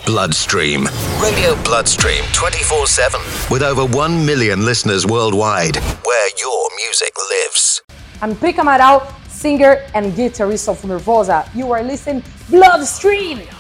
Bloodstream. Radio Bloodstream 24/7 with over 1 million listeners worldwide, where your music lives. I'm Pika Amaral, singer and guitarist of Nervosa. You are listening Bloodstream.